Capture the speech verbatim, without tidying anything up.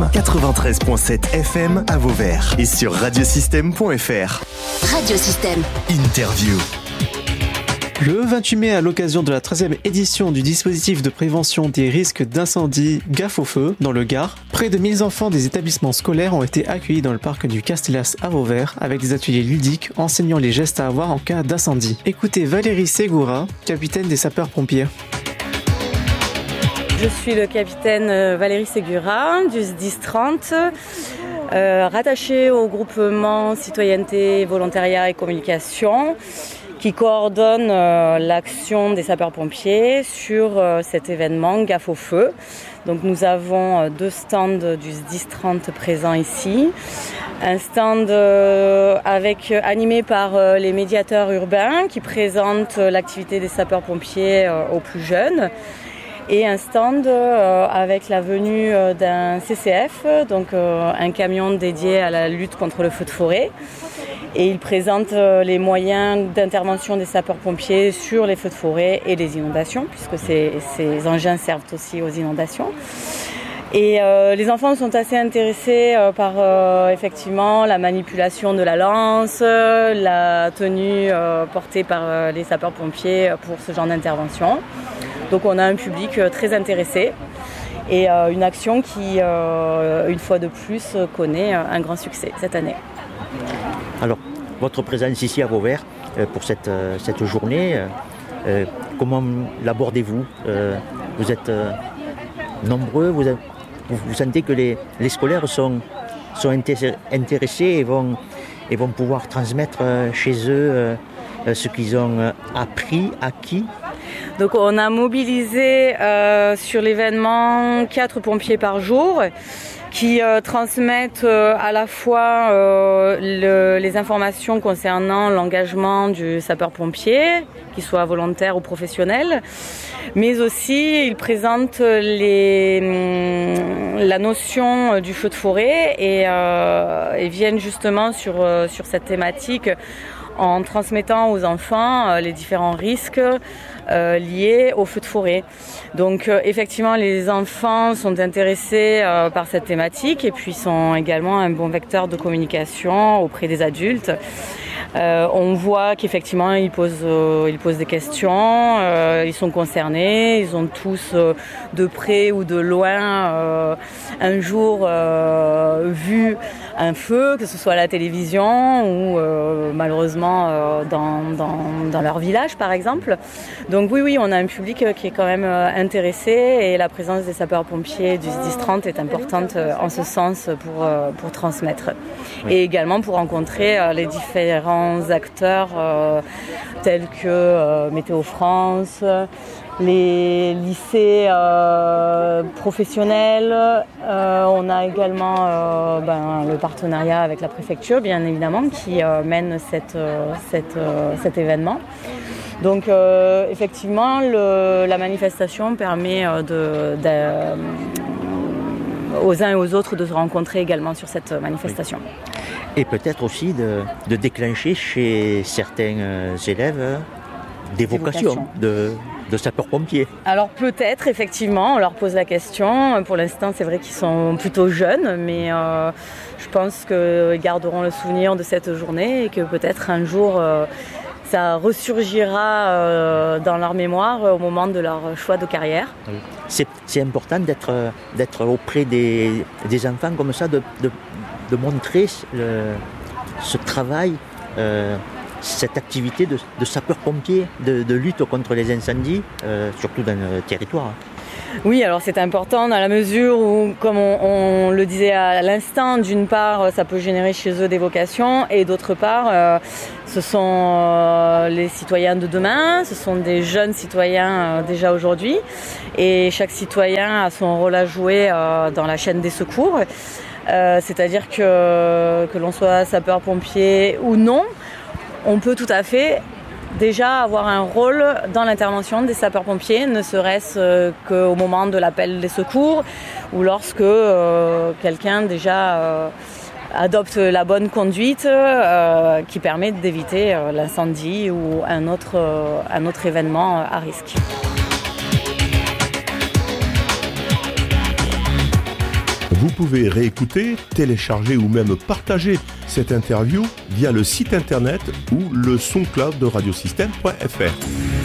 M, quatre-vingt-treize virgule sept F M à Vauvert et sur radiosystème point f r. Radiosystème. Interview. Le vingt-huit mai, à l'occasion de la treizième édition du dispositif de prévention des risques d'incendie Gaffe au feu dans le Gard, près de mille enfants des établissements scolaires ont été accueillis dans le parc du Castellas à Vauvert avec des ateliers ludiques enseignant les gestes à avoir en cas d'incendie. Écoutez Valérie Segura, capitaine des sapeurs-pompiers. Je suis le capitaine Valérie Segura du S dix trente, euh, rattachée au groupement Citoyenneté, Volontariat et Communication, qui coordonne euh, l'action des sapeurs-pompiers sur euh, cet événement Gaffe au feu. Donc nous avons euh, deux stands du S dix trente présents ici. Un stand euh, avec, euh, animé par euh, les médiateurs urbains qui présentent euh, l'activité des sapeurs-pompiers euh, aux plus jeunes. Et un stand euh, avec la venue euh, d'un C C F, donc euh, un camion dédié à la lutte contre le feu de forêt. Et il présente euh, les moyens d'intervention des sapeurs-pompiers sur les feux de forêt et les inondations, puisque ces, ces engins servent aussi aux inondations. Et euh, les enfants sont assez intéressés euh, par euh, effectivement la manipulation de la lance, la tenue euh, portée par euh, les sapeurs-pompiers pour ce genre d'intervention. Donc on a un public euh, très intéressé et euh, une action qui, euh, une fois de plus, connaît un grand succès cette année. Alors, votre présence ici à Vauvert euh, pour cette, euh, cette journée, euh, comment l'abordez-vous ? euh, Vous êtes euh, nombreux, vous, avez, vous, vous sentez que les, les scolaires sont, sont intéressés et vont, et vont pouvoir transmettre euh, chez eux euh, ce qu'ils ont euh, appris, acquis ? Donc on a mobilisé euh, sur l'événement quatre pompiers par jour qui euh, transmettent euh, à la fois euh, le, les informations concernant l'engagement du sapeur-pompier, qu'il soit volontaire ou professionnel, mais aussi ils présentent les, la notion du feu de forêt et, euh, et viennent justement sur, sur cette thématique en transmettant aux enfants euh, les différents risques euh, liés au feu de forêt. Donc euh, effectivement, les enfants sont intéressés euh, par cette thématique et puis sont également un bon vecteur de communication auprès des adultes. Euh, on voit qu'effectivement ils posent, euh, ils posent des questions, euh, ils sont concernés, ils ont tous euh, de près ou de loin euh, un jour euh, vu un feu, que ce soit à la télévision ou euh, malheureusement euh, dans, dans, dans leur village par exemple. Donc oui, oui, on a un public qui est quand même intéressé et la présence des sapeurs-pompiers du S dix trente est importante en ce sens pour, pour transmettre. Oui. Et également pour rencontrer les différents acteurs euh, tels que euh, Météo France, les lycées euh, professionnels. Euh, on a également euh, ben, le partenariat avec la préfecture, bien évidemment, qui euh, mène cette, euh, cette, euh, cet événement. Donc euh, effectivement, le, la manifestation permet euh, de, de, euh, aux uns et aux autres de se rencontrer également sur cette manifestation. Oui. Et peut-être aussi de, de déclencher chez certains euh, élèves euh, des vocations de, de sapeurs-pompiers. Alors peut-être, effectivement, on leur pose la question. Pour l'instant, c'est vrai qu'ils sont plutôt jeunes, mais euh, je pense qu'ils garderont le souvenir de cette journée et que peut-être un jour, euh, ça ressurgira euh, dans leur mémoire au moment de leur choix de carrière. Oui. C'est, c'est important d'être, d'être auprès des, des enfants comme ça, de, de, de montrer le, ce travail, euh, cette activité de, de sapeur-pompier, de, de lutte contre les incendies, euh, surtout dans le territoire. Oui, alors c'est important dans la mesure où, comme on, on le disait à l'instant, d'une part, ça peut générer chez eux des vocations et d'autre part, euh, ce sont euh, les citoyens de demain, ce sont des jeunes citoyens euh, déjà aujourd'hui et chaque citoyen a son rôle à jouer euh, dans la chaîne des secours. Euh, c'est-à-dire que, que l'on soit sapeur-pompier ou non, on peut tout à fait déjà avoir un rôle dans l'intervention des sapeurs-pompiers, ne serait-ce euh, qu'au moment de l'appel des secours ou lorsque euh, quelqu'un déjà euh, adopte la bonne conduite euh, qui permet d'éviter euh, l'incendie ou un autre, euh, un autre événement à risque. Vous pouvez réécouter, télécharger ou même partager cette interview via le site internet ou le SoundCloud de radiosystème point f r.